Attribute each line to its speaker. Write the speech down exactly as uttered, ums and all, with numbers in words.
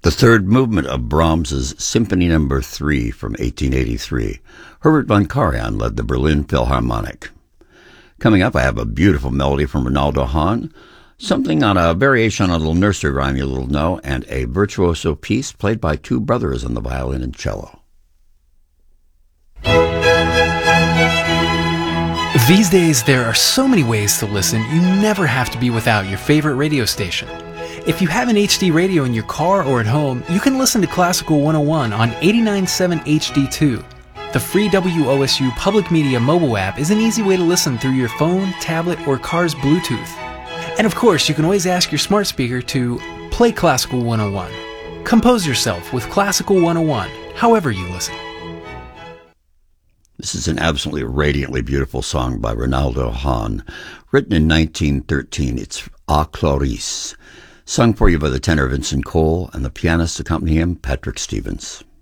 Speaker 1: The third movement of Brahms's Symphony Number three from eighteen eighty-three. Herbert von Karajan led the Berlin Philharmonic. Coming up, I have a beautiful melody from Ronaldo Hahn, something on a variation on a little nursery rhyme you'll know, and a virtuoso piece played by two brothers on the violin and cello.
Speaker 2: These days, there are so many ways to listen, you never have to be without your favorite radio station. If you have an H D radio in your car or at home, you can listen to Classical one oh one on eighty-nine point seven H D two. The free W O S U Public Media mobile app is an easy way to listen through your phone, tablet, or car's Bluetooth. And of course, you can always ask your smart speaker to play Classical one oh one. Compose yourself with Classical one oh one, however you listen.
Speaker 1: This is an absolutely radiantly beautiful song by Ronaldo Hahn, written in nineteen thirteen. It's A Clarice, sung for you by the tenor Vincent Cole and the pianist accompanying him, Patrick Stevens.